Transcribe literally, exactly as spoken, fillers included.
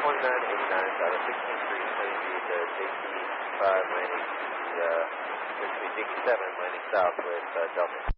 one nine eight nine, Delta sixteen three, landing via J T five, landing, uh, excuse me, J T seven, landing south with uh, Delta.